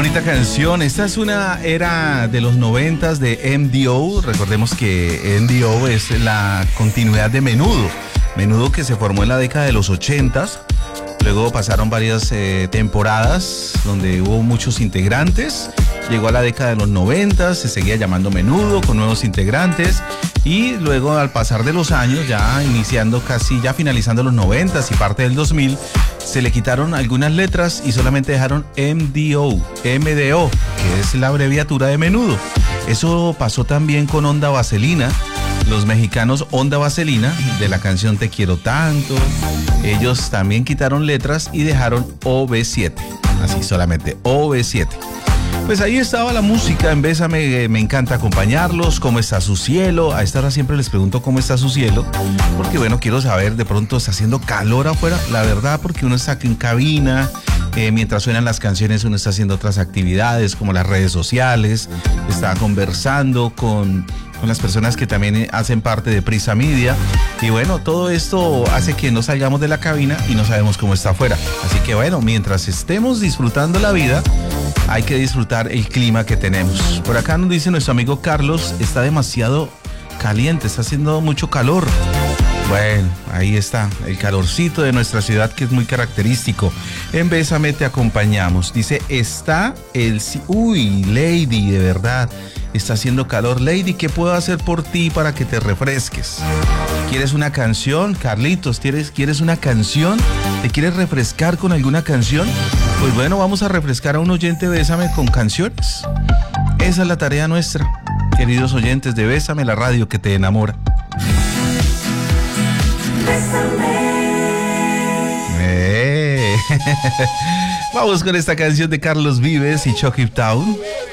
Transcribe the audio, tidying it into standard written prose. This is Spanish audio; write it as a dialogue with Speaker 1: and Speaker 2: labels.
Speaker 1: bonita canción. Esta es una era de los 90s de MDO. Recordemos que MDO es la continuidad de Menudo. Menudo que se formó en la década de los 80s. Luego pasaron varias temporadas donde hubo muchos integrantes. Llegó a la década de los 90, se seguía llamando Menudo con nuevos integrantes. Y luego al pasar de los años, ya iniciando casi, ya finalizando los 90 y parte del 2000, se le quitaron algunas letras y solamente dejaron MDO, que es la abreviatura de Menudo. Eso pasó también con Onda Vaselina. Los mexicanos Onda Vaselina, de la canción Te Quiero Tanto, ellos también quitaron letras y dejaron OV7, así solamente OV7. Pues ahí estaba la música en Bésame, me encanta acompañarlos. ¿Cómo está su cielo? A esta hora siempre les pregunto cómo está su cielo, porque bueno, quiero saber, de pronto está haciendo calor afuera, la verdad, porque uno está aquí en cabina, mientras suenan las canciones uno está haciendo otras actividades como las redes sociales, está conversando con las personas que también hacen parte de Prisa Media, y bueno, todo esto hace que no salgamos de la cabina y no sabemos cómo está afuera. Así que bueno, mientras estemos disfrutando la vida, hay que disfrutar el clima que tenemos. Por acá nos dice nuestro amigo Carlos, está demasiado caliente, está haciendo mucho calor. Bueno, ahí está, el calorcito de nuestra ciudad que es muy característico. En Bésame te acompañamos. Dice, está el... Uy, Lady, de verdad, está haciendo calor. Lady, ¿qué puedo hacer por ti para que te refresques? ¿Quieres una canción? Carlitos, ¿quieres una canción? ¿Te quieres refrescar con alguna canción? Pues bueno, vamos a refrescar a un oyente de Bésame con canciones. Esa es la tarea nuestra, queridos oyentes de Bésame, la radio que te enamora. Vamos con esta canción de Carlos Vives y Chucky Town.